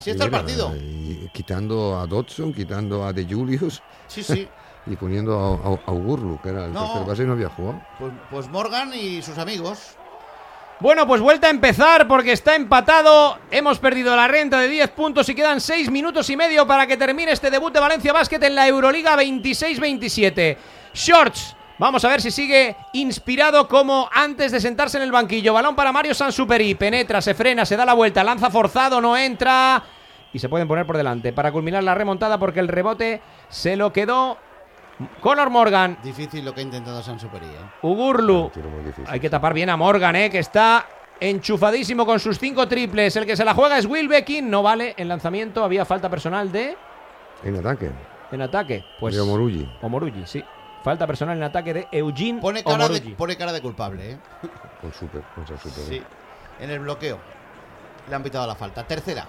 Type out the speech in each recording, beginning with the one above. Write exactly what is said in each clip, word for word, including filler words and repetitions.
Sí está el partido. Y quitando a Dodson, quitando a De Julius. Sí, sí. Y poniendo a, a, a Ugurlu, que era el No. tercer base y no había jugado. Pues, pues Morgan y sus amigos. Bueno, pues vuelta a empezar porque está empatado. Hemos perdido la renta de diez puntos y quedan seis minutos y medio para que termine este debut de Valencia Basket en la Euroliga veintiséis veintisiete. Shorts. Vamos a ver si sigue inspirado como antes de sentarse en el banquillo. Balón para Mario Sansuperi. Penetra, se frena, se da la vuelta. Lanza forzado, no entra. Y se pueden poner por delante para culminar la remontada porque el rebote se lo quedó Conor Morgan. Difícil lo que ha intentado Sansuperi, ¿eh? Ugurlu. Hay que tapar bien a Morgan, ¿eh? Que está enchufadísimo con sus cinco triples. El que se la juega es Wilbekin. No vale el lanzamiento. Había falta personal de... En ataque. En ataque. Pues... De Omorugi. Omorugi, sí. Falta personal en ataque de Eugene Pone cara, de, Omorugi. pone cara de culpable, ¿eh? Con super, con super. Sí. En el bloqueo. Le han pitado la falta. Tercera.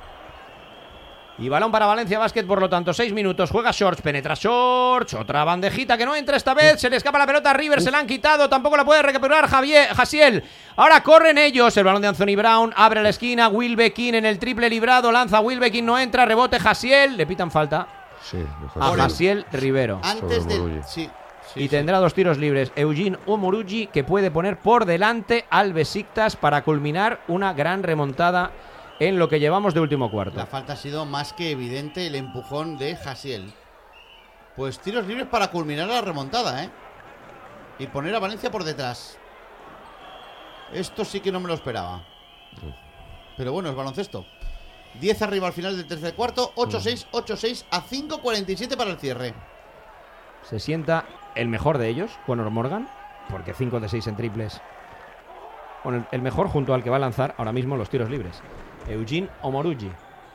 Y balón para Valencia Basket, por lo tanto, seis minutos. Juega Shorts, penetra Shorts. Otra bandejita que no entra esta vez. Se le escapa la pelota a Rivers, se la han quitado. Tampoco la puede recuperar Javier Jasiel. Ahora corren ellos. El balón de Anthony Brown. Abre la esquina. Wilbekin en el triple librado. Lanza Wilbekin, no entra. Rebote Jasiel. Le pitan falta. Sí, a Jasiel Rivero. Antes del... Sí. Sí, y sí. tendrá dos tiros libres Eugene Omorugi, que puede poner por delante al Besiktas para culminar una gran remontada en lo que llevamos de último cuarto. La falta ha sido más que evidente, el empujón de Jasiel. Pues tiros libres para culminar la remontada, ¿eh? Y poner a Valencia por detrás. Esto sí que no me lo esperaba. Pero bueno, es baloncesto. diez arriba al final del tercer cuarto. ocho seis, ocho seis a cinco cuarenta y siete para el cierre. Se sienta el mejor de ellos, Conor Morgan, porque cinco de seis en triples. Bueno, el mejor junto al que va a lanzar ahora mismo los tiros libres. Eugene Omorugi,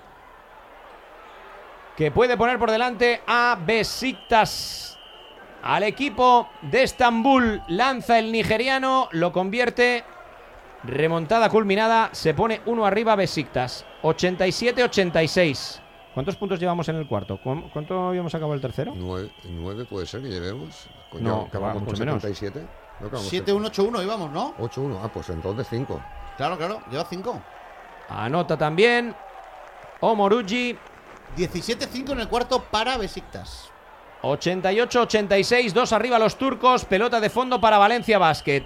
que puede poner por delante a Besiktas. Al equipo de Estambul lanza el nigeriano, lo convierte. Remontada culminada, se pone uno arriba Besiktas. ochenta y siete ochenta y seis. ¿Cuántos puntos llevamos en el cuarto? ¿Cuánto habíamos acabado el tercero? Nueve, nueve puede ser que llevemos. No, acabamos con menos. setenta y siete. siete uno ocho uno íbamos, ¿no? ocho uno, ah, pues entonces cinco. Claro, claro, lleva cinco. Anota también Omorugi. diecisiete cinco en el cuarto para Besiktas. ochenta y ocho ochenta y seis, dos arriba los turcos. Pelota de fondo para Valencia Basket.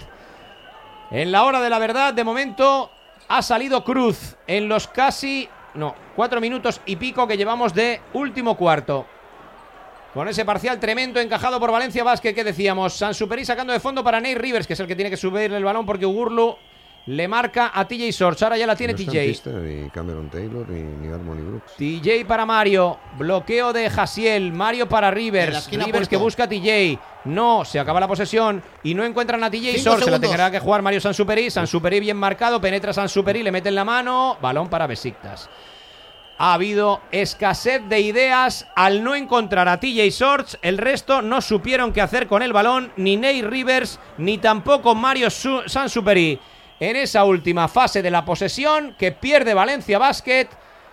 En la hora de la verdad, de momento, ha salido Cruz en los casi... No, cuatro minutos y pico que llevamos de último cuarto. Con ese parcial tremendo encajado por Valencia Basket, que decíamos. Sansuperi sacando de fondo para Nate Rivers, que es el que tiene que subir el balón porque Ugurlu le marca a T J Shorts. Ahora ya la tiene no T J. Pista, ni Cameron Taylor, ni, ni Harmony Brooks. T J para Mario. Bloqueo de Jasiel. Mario para Rivers. Rivers que busca a T J. No, se acaba la posesión y no encuentran a T J Shorts. Se la tendrá que jugar Mario Sansuperi. Sansuperi bien marcado. Penetra Sansuperi. Le mete en la mano. Balón para Besiktas. Ha habido escasez de ideas al no encontrar a T J Shorts. El resto no supieron qué hacer con el balón. Ni Nate Rivers, ni tampoco Mario Sansuperi. En esa última fase de la posesión que pierde Valencia Basket.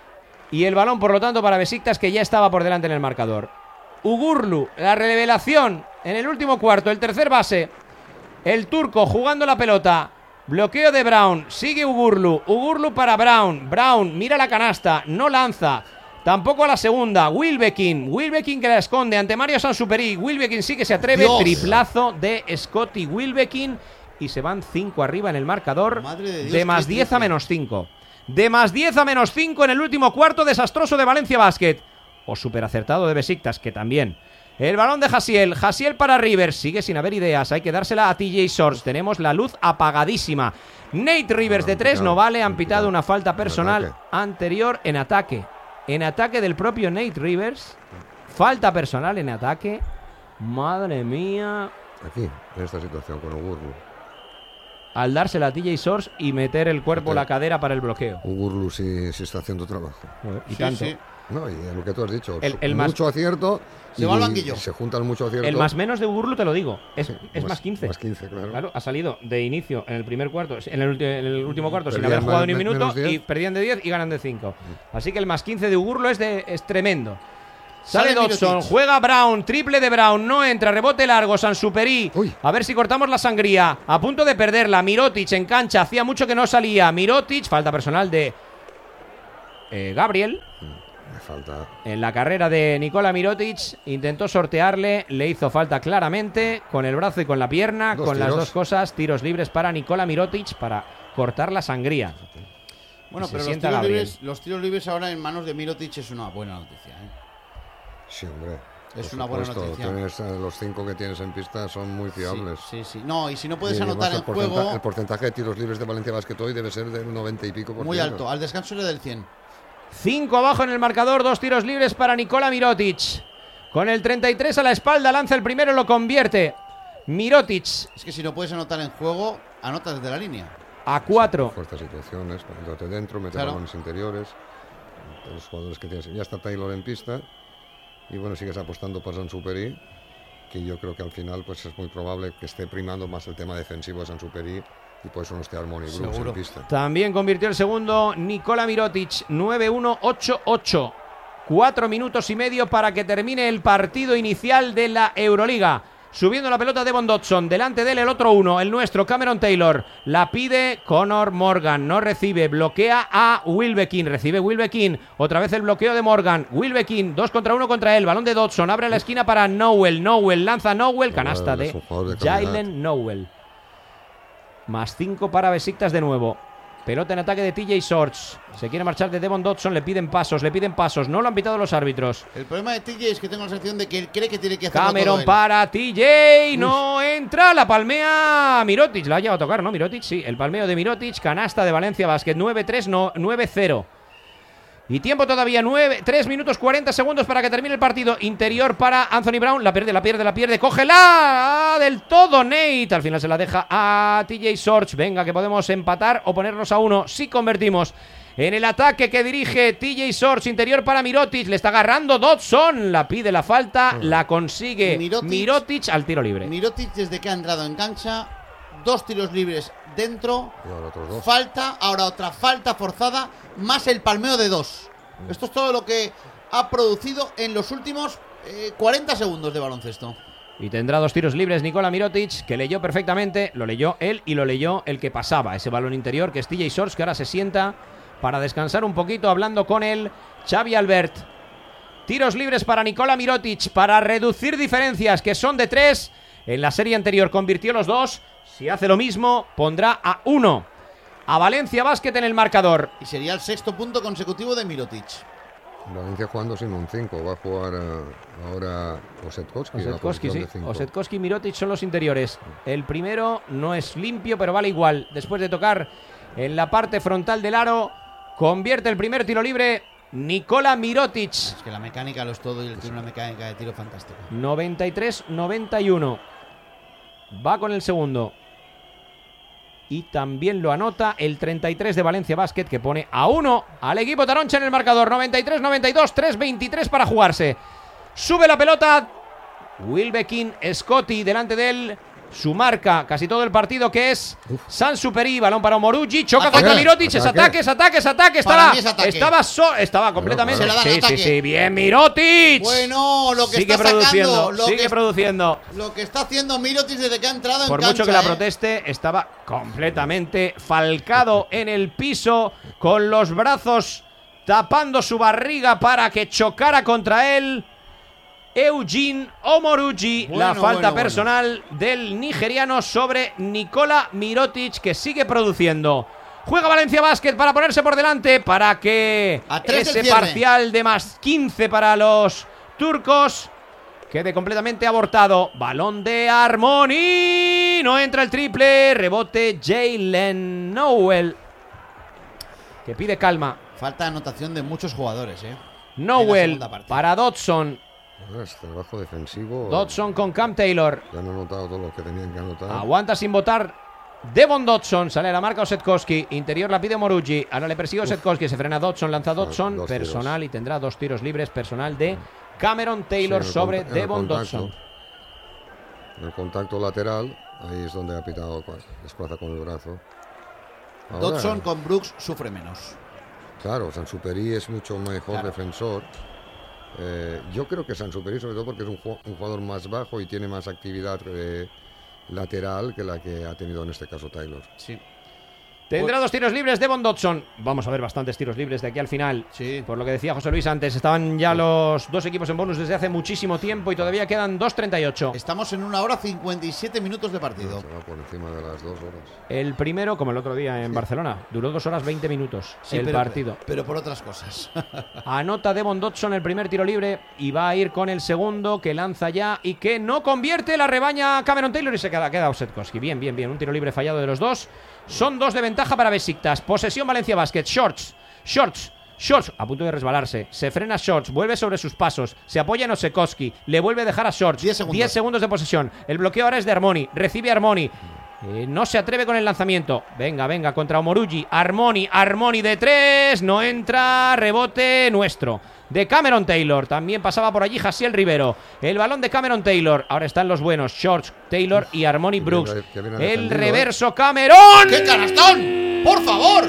Y el balón, por lo tanto, para Besiktas, que ya estaba por delante en el marcador. Ugurlu, la revelación en el último cuarto, el tercer base. El turco jugando la pelota. Bloqueo de Brown, sigue Ugurlu. Ugurlu para Brown. Brown mira la canasta, no lanza. Tampoco a la segunda. Wilbekin. Wilbekin que la esconde ante Mario Sansuperi. Wilbekin sí que se atreve. Dios. Triplazo de Scotty Wilbekin. Y se van cinco arriba en el marcador. De, Dios, de más diez a menos cinco. De más diez a menos cinco en el último cuarto. Desastroso de Valencia Basket. O súper acertado de Besiktas, que también. El balón de Jasiel. Jasiel para Rivers. Sigue sin haber ideas. Hay que dársela a T J Shorts. Tenemos la luz apagadísima. Nate Rivers de tres no vale. Han pitado una falta personal anterior en ataque. En ataque del propio Nate Rivers. Falta personal en ataque. Madre mía. Aquí, en esta situación con Ugurlu. Al dársela a T J Shorts y meter el cuerpo, okay. La cadera para el bloqueo. Ugurlu sí, sí está haciendo trabajo. Y sí, tanto. Sí. No, y lo que tú has dicho, el, el mucho más, acierto. Se va al banquillo. Se junta el mucho acierto. El más menos de Ugurlu, te lo digo, es, sí, es más, más quince. Más quince, claro. Claro, ha salido de inicio en el primer cuarto, en el, en el último cuarto, perdían sin haber jugado ni un minuto, y perdían de diez y ganan de cinco. Así que el más quince de Ugurlu es, de, es tremendo. Sale, Sale Dodson, Mirotic. Juega Brown, triple de Brown, no entra, rebote largo, Sansuperi. Uy. A ver si cortamos la sangría. A punto de perderla, Mirotic en cancha, hacía mucho que no salía. Mirotic, falta personal de eh, Gabriel. Me falta. En la carrera de Nikola Mirotic intentó sortearle, le hizo falta claramente con el brazo y con la pierna, dos con tiros. Las dos cosas, tiros libres para Nikola Mirotic para cortar la sangría. Bueno, pero los tiros, libres, los tiros libres ahora en manos de Mirotic es una buena noticia, ¿eh? Sí, hombre. Es una buena noticia. Tienes, los cinco que tienes en pista son muy fiables. Sí, sí, sí. No, y si no puedes y anotar el, el juego... El porcentaje de tiros libres de Valencia Basket hoy debe ser del noventa y pico por muy ciento. alto, al descanso era del cien. Cinco abajo en el marcador, dos tiros libres para Nikola Mirotic. Con el treinta y tres a la espalda, lanza el primero, lo convierte. Mirotic. Es que si no puedes anotar en juego, anotas desde la línea. A cuatro. Sí, fuertes situaciones, ponerte dentro, meter claro. balones interiores. Los jugadores que tienes. Ya está Taylor en pista. Y bueno, sigues apostando por Sansuperi, que yo creo que al final pues es muy probable que esté primando más el tema defensivo de Sansuperi y por eso no esté Harmony Brooks en pista. También convirtió el segundo Nikola Mirotic, nueve uno ocho ocho. Cuatro minutos y medio para que termine el partido inicial de la Euroliga. Subiendo la pelota Devon Dotson, delante de él el otro uno, el nuestro Cameron Taylor, la pide Connor Morgan, no recibe, bloquea a Wilbekin, recibe Wilbekin, otra vez el bloqueo de Morgan, Wilbekin, dos contra uno contra él, balón de Dotson, abre la esquina para Nowell, Nowell, lanza Nowell, canasta de, de Jalen Nowell. Más cinco para Besiktas de nuevo. Pelota en ataque de T J Shorts. Se quiere marchar de Devon Dotson, le piden pasos, le piden pasos. No lo han pitado los árbitros. El problema de T J es que tengo la sensación de que él cree que tiene que hacer Cameron todo para T J, no Uf. entra, la palmea Mirotic. La ha llevado a tocar, ¿no? Mirotic, sí. El palmeo de Mirotic, canasta de Valencia Basket. nueve tres, no, nueve cero. Y tiempo todavía, tres minutos cuarenta segundos para que termine el partido. Interior para Anthony Brown, la pierde, la pierde, la pierde. ¡Cógela! Del todo Nate. Al final se la deja a T J Shorts. Venga, que podemos empatar o ponernos a uno si convertimos. En el ataque que dirige T J Shorts, interior para Mirotic. Le está agarrando Dotson. La pide la falta, uh-huh. la consigue Mirotic, Mirotic al tiro libre. Mirotic desde que ha entrado en cancha, dos tiros libres dentro. Y ahora otros dos. Falta, ahora otra falta forzada, más el palmeo de dos. Uh-huh. Esto es todo lo que ha producido en los últimos eh, cuarenta segundos de baloncesto. Y tendrá dos tiros libres Nikola Mirotic, que leyó perfectamente, lo leyó él y lo leyó el que pasaba, ese balón interior que es T J Shorts, que ahora se sienta para descansar un poquito hablando con él Xavi Albert. Tiros libres para Nikola Mirotic, para reducir diferencias que son de tres. En la serie anterior convirtió los dos. Si hace lo mismo, pondrá a uno a Valencia Basket en el marcador. Y sería el sexto punto consecutivo de Mirotic. Valencia jugando sin un cinco. Va a jugar uh, ahora Osetkowski. Osetkowski, sí. Osetkowski y Mirotic son los interiores. El primero no es limpio, pero vale igual. Después de tocar en la parte frontal del aro, convierte el primer tiro libre Nikola Mirotic. Es que la mecánica lo es todo y él tiene una mecánica de tiro fantástica. noventa y tres noventa y uno. Va con el segundo. Y también lo anota el treinta y tres de Valencia Basket, que pone a uno al equipo taroncha en el marcador. noventa y tres noventa y dos, tres veintitrés para jugarse. Sube la pelota Wilbekin, Scotty delante de él. Su marca casi todo el partido, que es Sansuperi, balón para Omorugi, choca ataque, contra Mirotic, es ataque, es ataque, es ataque, estará, es ataque. Estaba so, estaba completamente, no, sí, sí, sí, bien Mirotic. Bueno, lo que sigue está produciendo, sacando, lo sigue que, produciendo. Lo que está haciendo Mirotic desde que ha entrado en Por cancha, mucho que la eh. proteste, estaba completamente falcado en el piso, con los brazos tapando su barriga para que chocara contra él Eugene Omorugi. Bueno, la falta bueno, personal bueno. del nigeriano sobre Nikola Mirotic, que sigue produciendo. Juega Valencia Basket para ponerse por delante, para que ese parcial de más quince para los turcos quede completamente abortado. Balón de Harmony, no entra el triple, rebote Jalen Nowell, que pide calma. Falta anotación de muchos jugadores, eh. Nowell para Dotson. Es trabajo defensivo. Dotson con Cam Taylor. Ya han anotado todo lo que tenían que anotar. Aguanta sin votar Devon Dotson. Sale a la marca Osetkowski. Interior la pide Omorugi. Ahora le persigue Osetkowski. Se frena Dotson. Lanza Dotson. Dos personal tiros. Y tendrá dos tiros libres. Personal de Cameron Taylor sí, sobre Devon Dotson. En el contacto lateral. Ahí es donde ha pitado. Desplaza con el brazo. Ahora, Dotson con Brooks sufre menos. Claro, Sansuperi es mucho mejor claro. defensor. Eh, yo creo que Sansuperi, sobre todo porque es un, un jugador más bajo y tiene más actividad eh, lateral que la que ha tenido en este caso Taylor. Sí. Tendrá dos tiros libres Devon Dodson. Vamos a ver bastantes tiros libres de aquí al final. Sí. Por lo que decía José Luis antes, estaban ya los dos equipos en bonus desde hace muchísimo tiempo y todavía quedan dos treinta y ocho. Estamos en una hora cincuenta y siete minutos de partido. Se va por encima de las dos horas. El primero, como el otro día en Barcelona, duró dos horas veinte minutos Sí, el pero, partido. Pero por otras cosas. Anota Devon Dodson el primer tiro libre y va a ir con el segundo, que lanza ya y que no convierte, la rebaña Cameron Taylor y se queda, queda Osetkowski. Bien, bien, bien. Un tiro libre fallado de los dos. Son dos de ventaja para Besiktas. Posesión Valencia Basket. Shorts. Shorts. Shorts. A punto de resbalarse. Se frena Shorts. Vuelve sobre sus pasos. Se apoya en Osetkowski. Le vuelve a dejar a Shorts. diez segundos. diez segundos de posesión. El bloqueo ahora es de Armoni. Recibe Armoni. Eh, no se atreve con el lanzamiento. Venga, venga, contra Omorugi. Armoni. Armoni de tres. No entra. Rebote nuestro. De Cameron Taylor. También pasaba por allí Jasiel Rivero. El balón de Cameron Taylor. Ahora están los buenos. Shorts, Taylor y Armoni Brooks. El reverso Cameron. ¡Qué canastón! ¡Por favor!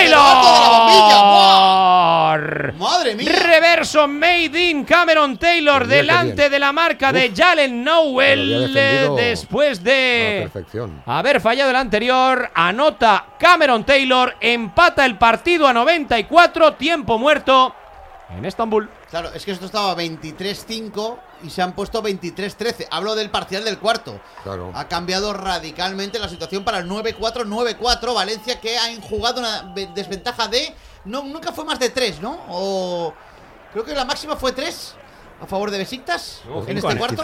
¡Taylor! ¡Madre mía! Reverso made in Cameron Taylor delante de la marca de Jalen Nowell. Después de haber fallado el anterior, anota Cameron Taylor. Empata el partido a noventa y cuatro. Tiempo muerto en Estambul. Claro, es que esto estaba veintitrés cinco y se han puesto veintitrés trece. Hablo del parcial del cuarto. Claro. Ha cambiado radicalmente la situación para el nueve cuatro nueve cuatro. Valencia, que ha jugado una desventaja de... No, nunca fue más de tres, ¿no? O... Creo que la máxima fue tres a favor de Besiktas no, en este cuarto.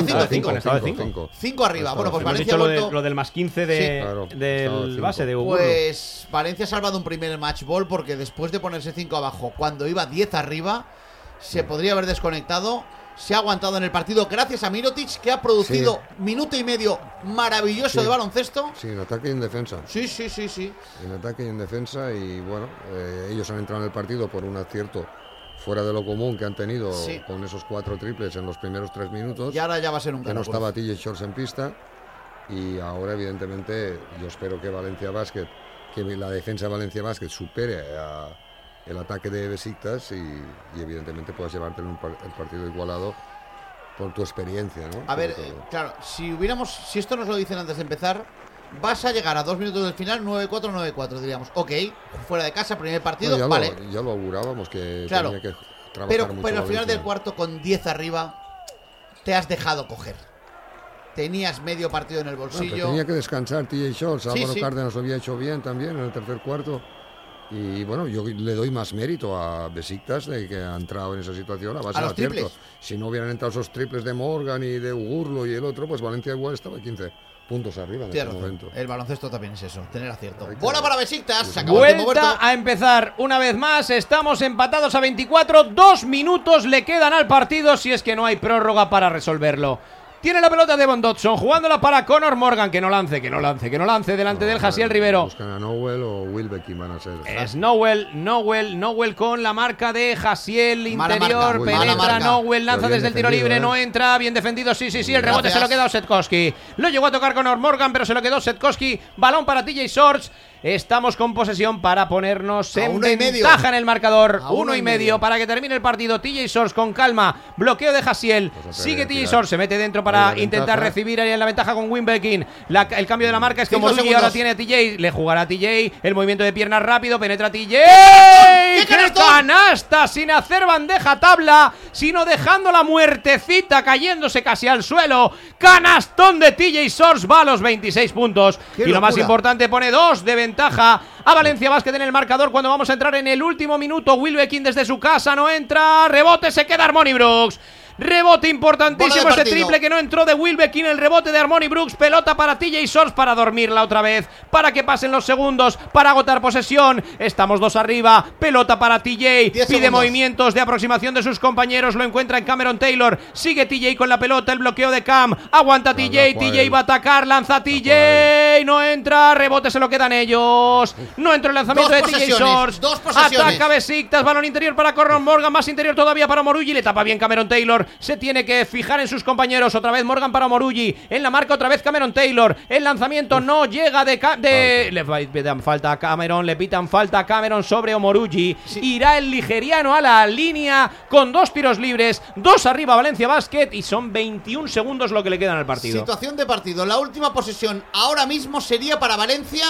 cinco cinco arriba. Bueno, pues Valencia ha lo, vuelto... de, lo del más quince de, sí, claro, del base de Ugurlo. Pues Valencia ha salvado un primer match ball, porque después de ponerse cinco abajo, cuando iba diez arriba, se sí. podría haber desconectado. Se ha aguantado en el partido gracias a Mirotic, que ha producido sí. minuto y medio maravilloso sí. de baloncesto. Sí, en ataque y en defensa. Sí, sí, sí, sí. En ataque y en defensa. Y bueno, eh, ellos han entrado en el partido por un acierto fuera de lo común que han tenido sí. con esos cuatro triples en los primeros tres minutos. Y ahora ya va a ser un que no estaba T J Shorts en pista. Y ahora, evidentemente, yo espero que Valencia Basket, que la defensa de Valencia Basket supere a el ataque de Besiktas y, y evidentemente puedas llevarte un par, el partido igualado por tu experiencia, ¿no? A ver, eh, claro, si hubiéramos, si esto nos lo dicen antes de empezar, vas a llegar a dos minutos del final, nueve cuatro nueve cuatro, diríamos, ok, fuera de casa, primer partido, no, ya vale. Lo, ya lo augurábamos que claro, tenía que trabajar pero, mucho pero al final Valencia. del cuarto, con diez arriba, te has dejado coger. Tenías medio partido en el bolsillo. No, tenía que descansar T J Shorts, Álvaro sí, sí. Cárdenas lo había hecho bien también en el tercer cuarto. Y bueno, yo le doy más mérito a Besiktas de que ha entrado en esa situación a base de aciertos. Si no hubieran entrado esos triples de Morgan y de Ugurlo y el otro, pues Valencia igual estaba quince puntos arriba en Tienes este razón. momento. El baloncesto también es eso, tener acierto. Bola para Besiktas, se acabó Vuelta el tiempo muerto. a empezar una vez más, estamos empatados a veinticuatro, dos minutos le quedan al partido si es que no hay prórroga para resolverlo. Tiene la pelota Devon Dodson, jugándola para Connor Morgan, que no lance, que no lance, que no lance, delante no, del Jasiel Rivero. Buscan a Nowell o Wilbekin van a ser. Es Nowell, Nowell, Nowell con la marca de Jasiel, mala interior, marca, penetra Nowell, lanza desde el tiro libre, ¿eh? no entra, bien defendido, sí, sí, sí, el rebote Gracias. se lo queda Osetkowski. Lo llegó a tocar Connor Morgan, pero se lo quedó Osetkowski, balón para T J Shorts. Estamos con posesión para ponernos a en uno y ventaja medio. en el marcador. A Uno, uno y y medio, medio para que termine el partido. T J Shorts con calma. Bloqueo de Jasiel. Pues Sigue T J Shorts. Se mete dentro para Ahí la intentar ventaja. recibir ahí en la ventaja con Wilbekin. La, el cambio de la marca es que Cinco Omorugi segundos. ahora tiene a T J. Le jugará a T J. El movimiento de piernas rápido. Penetra T J. ¡Qué ¡Qué canastón! canasta! Sin hacer bandeja tabla, sino dejando la muertecita cayéndose casi al suelo. Canastón de T J Shorts. Va a los veintiséis puntos. ¡Qué Y lo más locura! importante, pone dos de ventaja a Valencia Basket en el marcador cuando vamos a entrar en el último minuto. Wilbekin desde su casa no entra. Rebote, se queda Armoni Brooks. Rebote importantísimo, Bola de ese partido. triple que no entró de Wilbekin, el rebote de Armoni Brooks, pelota para T J Shorts para dormirla otra vez, para que pasen los segundos, para agotar posesión. Estamos dos arriba, pelota para T J, pide segundos. movimientos de aproximación de sus compañeros, lo encuentra en Cameron Taylor, sigue T J con la pelota, el bloqueo de Cam, aguanta T J, T J va a atacar, lanza T J, no entra, rebote se lo quedan ellos, no entró el lanzamiento Dos de T J posesiones, Shorts, dos posesiones. ataca Besiktas, balón interior para Connor Morgan, más interior todavía para Omorugi, le tapa bien Cameron Taylor, se tiene que fijar en sus compañeros, otra vez Morgan para Omorugi, en la marca otra vez Cameron Taylor, el lanzamiento Uf. no llega de, de le pitan falta a Cameron, le pitan falta a Cameron sobre Omorugi, sí. Irá el nigeriano a la línea con dos tiros libres, dos arriba Valencia Basket y son veintiún segundos lo que le quedan al partido. Situación de partido, la última posesión ahora mismo sería para Valencia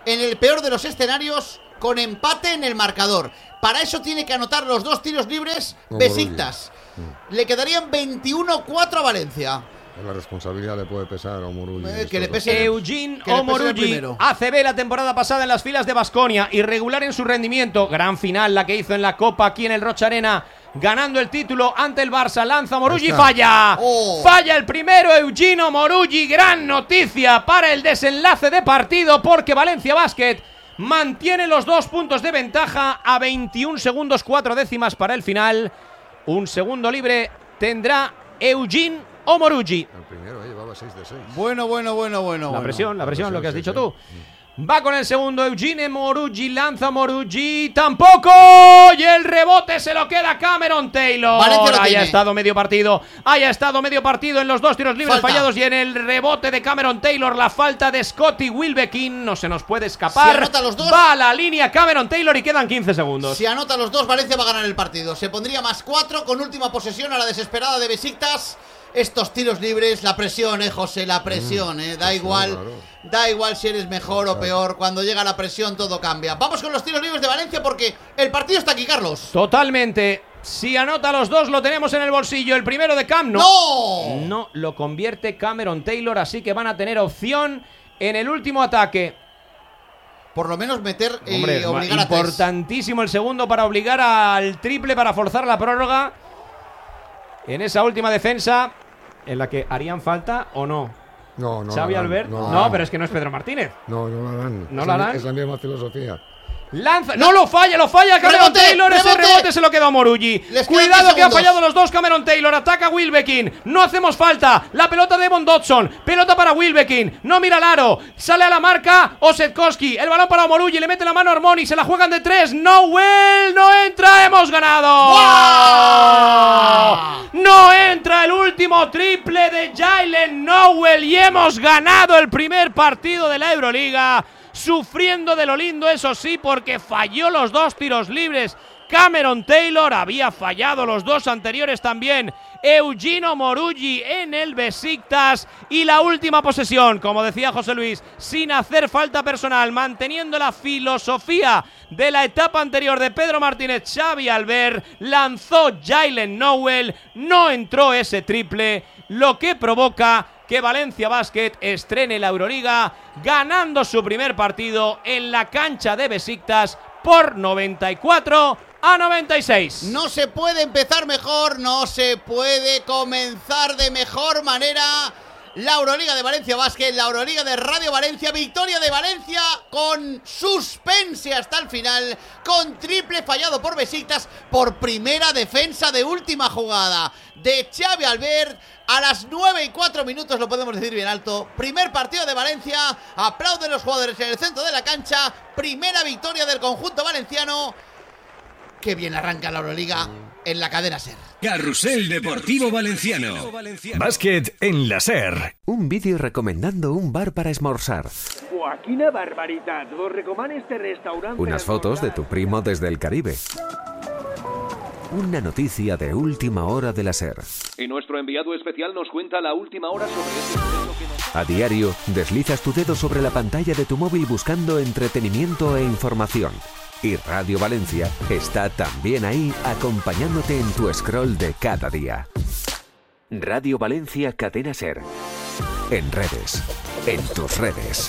en el peor de los escenarios, con empate en el marcador. Para eso tiene que anotar los dos tiros libres Besiktas. Le quedarían veintiuno cuatro a Valencia. La responsabilidad le puede pesar a Omorugui. Eh, que le pese Eugene Omorugui, A C B la temporada pasada en las filas de Baskonia, irregular en su rendimiento. Gran final la que hizo en la Copa aquí en el Rocha Arena, ganando el título ante el Barça. Lanza Omorugui, falla. Oh. Falla el primero Eugene Omorugui. Gran noticia para el desenlace de partido, porque Valencia Basket mantiene los dos puntos de ventaja a veintiún segundos cuatro décimas para el final. Un segundo libre tendrá Eugene Omorugui. El primero eh, llevaba seis de seis. Bueno, bueno, bueno, bueno. La bueno. presión, la presión, La presión, lo que has sí, dicho sí. tú. Va con el segundo Eugene Omorugui, lanza Omorugui, tampoco, y el rebote se lo queda Cameron Taylor. Valencia lo Haya tiene. estado medio partido, haya estado medio partido en los dos tiros libres Falta. fallados y en el rebote de Cameron Taylor, la falta de Scotty Wilbekin, no se nos puede escapar. Si anota los dos, va a la línea Cameron Taylor y quedan quince segundos. Si anota los dos, Valencia va a ganar el partido. Se pondría más cuatro con última posesión a la desesperada de Besiktas. Estos tiros libres, la presión, eh, José, la presión, eh. Da igual, claro. da igual si eres mejor o peor. Cuando llega la presión todo cambia. Vamos con los tiros libres de Valencia porque el partido está aquí, Carlos. Totalmente. Si anota los dos, lo tenemos en el bolsillo. El primero de Cam, no. ¡No! No lo convierte Cameron Taylor, así que van a tener opción en el último ataque. Por lo menos meter y Hombre, es obligar a tres. importantísimo el segundo para obligar al triple, para forzar la prórroga en esa última defensa, en la que harían falta o no. No, no. Xavi la dan, Albert. No, No, la pero es que no es Pedro Martínez. No, no la dan. ¿No es la la, dan? Es la misma filosofía. Lanza, no lo falla, lo falla Cameron ¡Rebote, Taylor, ese rebote! rebote se lo queda a Omorugui. Les quedan Cuidado diez que ha segundos. fallado los dos Cameron Taylor, ataca Wilbekin, no hacemos falta, la pelota de Evan Dodson, pelota para Wilbekin, no mira al aro, sale a la marca Osetkowski, el balón para Omorugui, le mete la mano a Armoni, se la juegan de tres, Nowell, no entra, hemos ganado. ¡Buah! No entra el último triple de Jalen Nowell y hemos ganado el primer partido de la Euroliga. Sufriendo de lo lindo, eso sí, porque falló los dos tiros libres Cameron Taylor, había fallado los dos anteriores también Eugene Omorugui en el Besiktas. Y la última posesión, como decía José Luis, sin hacer falta personal, manteniendo la filosofía de la etapa anterior de Pedro Martínez, Xavi Albert, lanzó Jalen Nowell, no entró ese triple, lo que provoca que Valencia Basket estrene la Euroliga ganando su primer partido en la cancha de Besiktas por noventa y cuatro a noventa y seis. No se puede empezar mejor, no se puede comenzar de mejor manera la Euroliga de Valencia Basket, la Euroliga de Radio Valencia, victoria de Valencia con suspense hasta el final, con triple fallado por Besiktas, por primera defensa de última jugada de Xavi Albert. A las nueve y cuatro minutos, lo podemos decir bien alto, primer partido de Valencia, aplauden los jugadores en el centro de la cancha, primera victoria del conjunto valenciano. Qué bien arranca la Euroliga en la cadena SER. Carrusel Deportivo Valenciano. Básquet en la SER. Un vídeo recomendando un bar para esmorzar. Buah, quina barbaritat. Vos recomano este restaurante. Unas fotos de tu primo desde el Caribe. Una noticia de última hora de la SER. Y nuestro enviado especial nos cuenta la última hora sobre este suceso que nos... A diario, deslizas tu dedo sobre la pantalla de tu móvil buscando entretenimiento e información. Y Radio Valencia está también ahí acompañándote en tu scroll de cada día. Radio Valencia Cadena SER. En redes. En tus redes.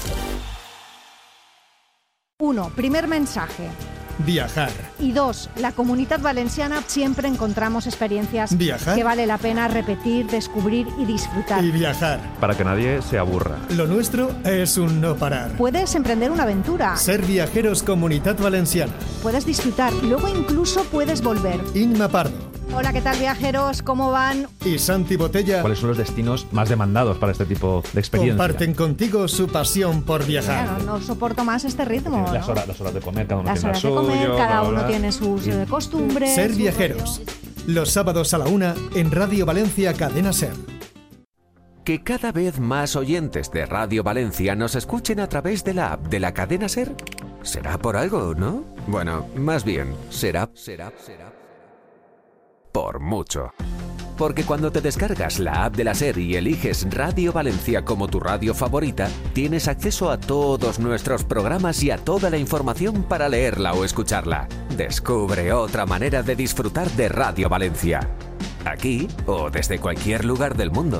Uno, primer mensaje. Viajar. Y dos, la Comunidad Valenciana siempre encontramos experiencias Viajar. que vale la pena repetir, descubrir y disfrutar. Y viajar. Para que nadie se aburra. Lo nuestro es un no parar. Puedes emprender una aventura. Ser viajeros Comunidad Valenciana. Puedes disfrutar y luego incluso puedes volver. Inma Pardo. Hola, ¿qué tal, viajeros? ¿Cómo van? Y Santi Botella. ¿Cuáles son los destinos más demandados para este tipo de experiencia? Comparten contigo su pasión por viajar. Claro, no soporto más este ritmo, ¿no? Las horas, las horas de comer, cada uno Las tiene horas la de comer, suyo, cada bla, uno bla. tiene sus eh, costumbres. Ser sus viajeros. rollos. Los sábados a la una en Radio Valencia Cadena SER. Que cada vez más oyentes de Radio Valencia nos escuchen a través de la app de la Cadena SER. ¿Será por algo, no? Bueno, más bien, será, será, será por mucho. Porque cuando te descargas la app de la SER y eliges Radio Valencia como tu radio favorita, tienes acceso a todos nuestros programas y a toda la información para leerla o escucharla. Descubre otra manera de disfrutar de Radio Valencia. Aquí o desde cualquier lugar del mundo.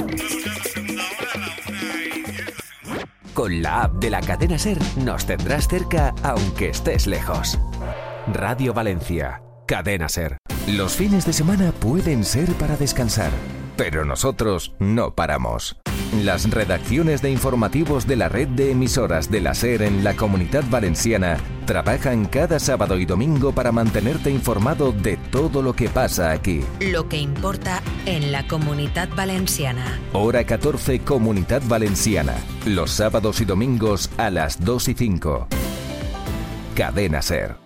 Con la app de la cadena SER nos tendrás cerca aunque estés lejos. Radio Valencia, cadena SER. Los fines de semana pueden ser para descansar, pero nosotros no paramos. Las redacciones de informativos de la red de emisoras de la SER en la Comunidad Valenciana trabajan cada sábado y domingo para mantenerte informado de todo lo que pasa aquí. Lo que importa en la Comunidad Valenciana. Hora catorce, Comunidad Valenciana. Los sábados y domingos a las dos y cinco. Cadena SER.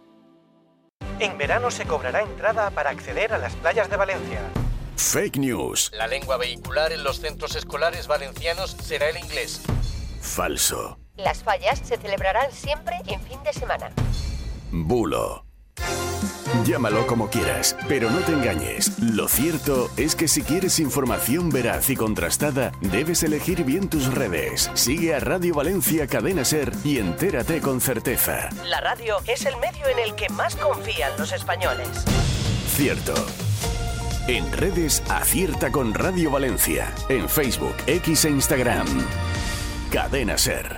En verano se cobrará entrada para acceder a las playas de Valencia. Fake news. La lengua vehicular en los centros escolares valencianos será el inglés. Falso. Las fallas se celebrarán siempre en fin de semana. Bulo. Llámalo como quieras, pero no te engañes. Lo cierto es que si quieres información veraz y contrastada, debes elegir bien tus redes. Sigue a Radio Valencia Cadena SER y entérate con certeza. La radio es el medio en el que más confían los españoles. Cierto. En redes, acierta con Radio Valencia. En Facebook, X e Instagram. Cadena SER.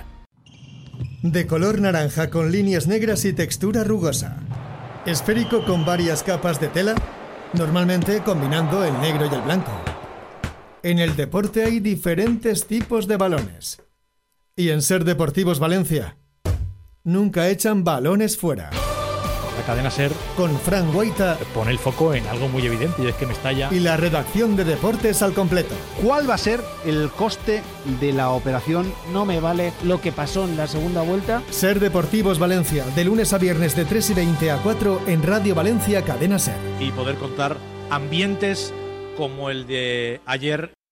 De color naranja con líneas negras y textura rugosa. Esférico con varias capas de tela, normalmente combinando el negro y el blanco. En el deporte hay diferentes tipos de balones. Y en SER Deportivos Valencia, nunca echan balones fuera. La cadena SER con Fran Guaita pone el foco en algo muy evidente y es que Mestalla y la redacción de deportes al completo. ¿Cuál va a ser el coste de la operación? No me vale lo que pasó en la segunda vuelta. SER Deportivos Valencia, de lunes a viernes de tres y veinte a cuatro en Radio Valencia Cadena SER. Y poder contar ambientes como el de ayer